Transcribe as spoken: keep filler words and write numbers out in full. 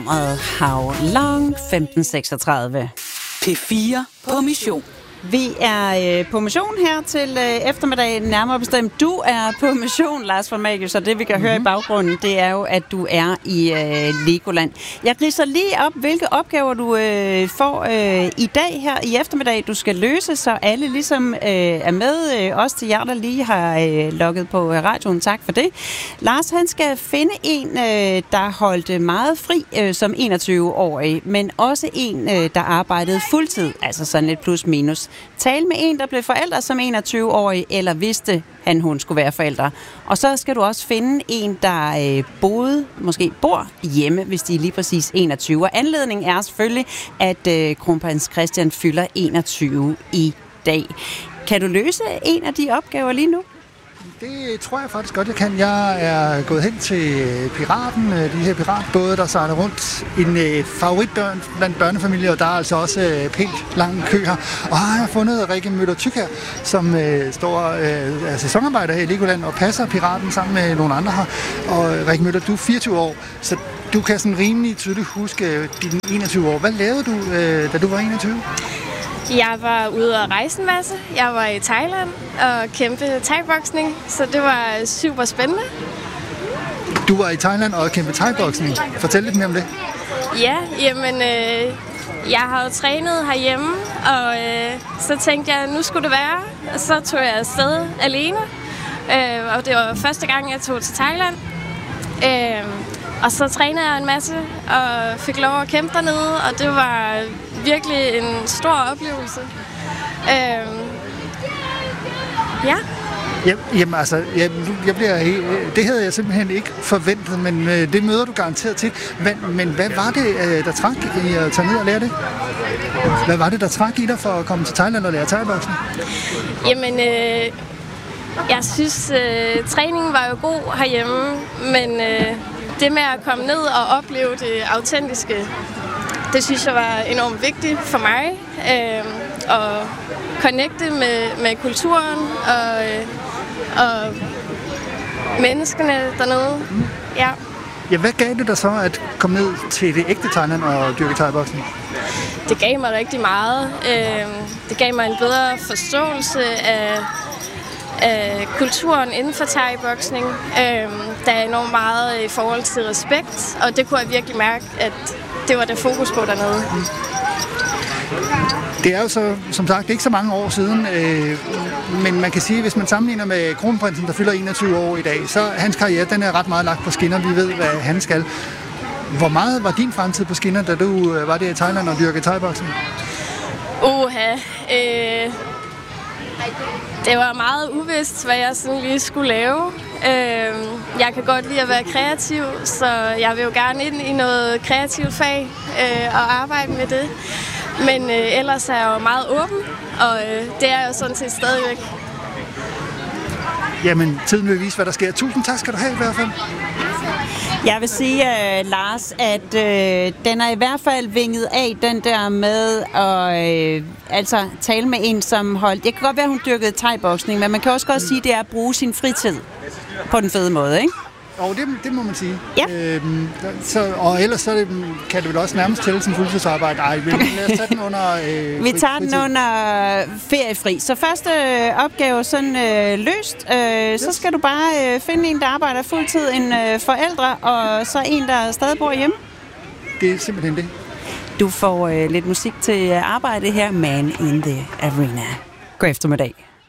How Long femten seksogtredive. P fire på mission. Vi er øh, på mission her til øh, eftermiddag, nærmere bestemt. Du er på mission, Lars von Magius, og det vi kan mm-hmm. høre i baggrunden, det er jo, at du er i øh, Legoland. Jeg ridser lige op, hvilke opgaver du øh, får øh, i dag her i eftermiddag, du skal løse, så alle ligesom øh, er med. Øh, også til jer, der lige har øh, logget på radioen. Tak for det. Lars, han skal finde en, øh, der holdt meget fri øh, som enogtyve-årig, men også en, øh, der arbejdede fuldtid, altså sådan lidt plus minus. Tal med en, der blev forældre som enogtyve-årig, eller vidste han, hun skulle være forældre. Og så skal du også finde en, der øh, boede, måske bor hjemme, hvis de er lige præcis enogtyve. Og anledningen er selvfølgelig, at øh, kronprins Christian fylder enogtyve i dag. Kan du løse en af de opgaver lige nu? Det tror jeg faktisk godt, jeg kan. Jeg er gået hen til Piraten, de her piratbåde, der sejler rundt. En favoritbørn blandt børnefamilier, og der er altså også pænt lang kø her. Og jeg har fundet Rikke Møller-Tyk her, som øh, står øh, er sæsonarbejder her i Legoland og passer Piraten sammen med nogle andre her. Og Rikke Møller, du er fireogtyve år, så du kan sådan rimelig tydeligt huske dine enogtyve år. Hvad lavede du, øh, da du var enogtyve? Jeg var ude at rejse en masse. Jeg var i Thailand og kæmpe thai-boksning, så det var super spændende. Du var i Thailand og kæmpe thai-boksning. Fortæl lidt mere om det. Ja, jamen, øh, jeg har jo trænet herhjemme, og øh, så tænkte jeg, nu skulle det være. Og så tog jeg afsted alene, øh, og det var første gang, jeg tog til Thailand. Øh, og så trænede jeg en masse og fik lov at kæmpe dernede, og det var virkelig en stor oplevelse. Øhm, ja. Jamen altså, jeg, jeg bliver, det havde jeg simpelthen ikke forventet, men øh, det møder du garanteret til. Men, men hvad var det, øh, der trak i at tage ned og lære det? Hvad var det, der trak i dig for at komme til Thailand og lære thai-boksning? Jamen, øh, jeg synes, øh, træningen var jo god herhjemme, men øh, det med at komme ned og opleve det autentiske, det synes jeg var enormt vigtigt for mig, øh, at connecte med, med kulturen og, øh, og menneskene dernede. Mm. Ja. Ja, hvad gav det dig så at komme ned til det ægte Thailand og dyrke thai-boksning? Det gav mig rigtig meget. Øh, det gav mig en bedre forståelse af, af kulturen inden for thai-boksning. Øh, der er enormt meget i forhold til respekt, og det kunne jeg virkelig mærke, at det var det fokus på dernede. Det er jo så, som sagt, ikke så mange år siden, øh, men man kan sige, at hvis man sammenligner med kronprinsen, der fylder enogtyve år i dag, så hans karriere, den er ret meget lagt på skinner. Vi ved, hvad han skal. Hvor meget var din fremtid på skinner, da du var der i Thailand og dyrkede thai-boksning? Uha, øh, det var meget uvist, hvad jeg sådan lige skulle lave. Øh, jeg kan godt lide at være kreativ, så jeg vil jo gerne ind i noget kreativt fag øh, og arbejde med det. Men øh, ellers er jeg jo meget åben, og øh, det er jeg jo sådan set stadigvæk. Jamen, tiden vil vise, hvad der sker. Tusind tak skal du have i hvert fald. Jeg vil sige, uh, Lars, at uh, den er i hvert fald vinget af, den der med at uh, altså, tale med en, som holdt... Jeg kan godt være, hun dyrkede thai-boksning, men man kan også godt sige, at det er at bruge sin fritid på den fede måde, ikke? Og det, det må man sige. Ja. Øhm, så, og ellers så det, kan det vel også nærmest tælle som fuldtidsarbejde. Ej, lad os tage den under øh, Vi tager den under feriefri. Så første øh, opgave sådan øh, løst. Øh, yes. Så skal du bare øh, finde en, der arbejder fuldtid, en øh, forældre, og så en, der stadig bor hjemme. Det er simpelthen det. Du får øh, lidt musik til arbejde her. Man in the Arena. God eftermiddag.